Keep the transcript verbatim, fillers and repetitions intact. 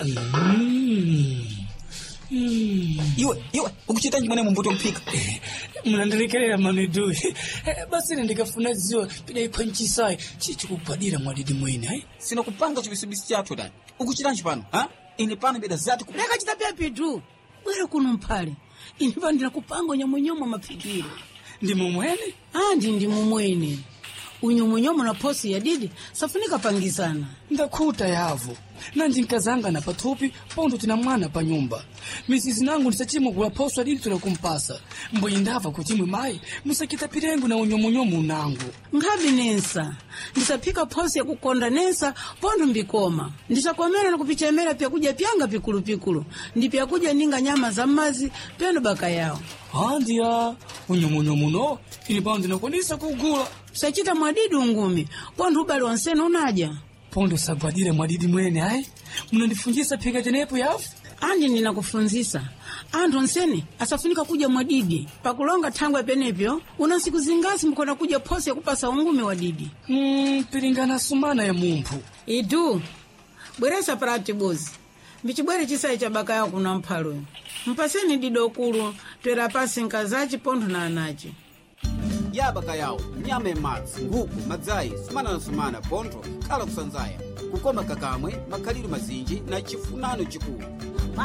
Mm. Mm. Iwe, iwe, ukuchita njimane mumbuto mpika. Mnandirekerera manidu. Basi ndikafuna ziwa pida ikwanchisa chichi kupadira mwadidi mwene, hai? Sina kupanga chibisibisi chato dani. Ukuchita njipano, ha? Ini pano beda zati kupanga. Naka chita pia pitu. Bwera kuno mpale. Ini pa ndina kupanga nyamunyomo mapikiro. Ndi mumwene? Ah, ndi ndi mumwene. Unyomunyomo na posi ya didi safunika pangizana. Ndakuta yavu. Nanji nkazanga na patupi pondo tina mwana pa nyumba. Misisi nangu nisachimu kula posi ya didi tunakumpasa. Mbo indava kuchimwe mai musakita pirengu na unyomunyomo nangu. Ngabi nensa. Nisapika posi ya kukonda nensa pondo mbikoma. Ndisakomera na kupichemera pia kuja pianga pikulu pikulu. Ndi pia kuja ninga nyama za mazi pendo baka yao. Andia, unyomunyomo no, ini bandi na kwanisa kugula. Sachita mwadidi ungumi, pondo ubali wanseno unaja. Pondo sabadire mwadidi mwene, hai? Mnandifunjisa pika jenepo yafu? Andi nina kufunzisa. Ando nsene, asafunika kuja mwadidi. Pakulonga tangu ya penepyo, unasiku zingasi mkona kuja posi ya kupasa ungumi wadidi. Hmm, piringana sumana ya mumpu. Idu, bweresa parati bozi. Mbichibwere chisayi cha baka yao kuna mpalo. Mpaseni dido kuru, tuera pasi nkazachi pondo na anachi. Ya baka yao, nyame matsi, nguku, madzai, sumana na sumana, pondo, kala kusanzaya. Kukoma kakamwe, makaliri mazinji, na chifunano chikulu.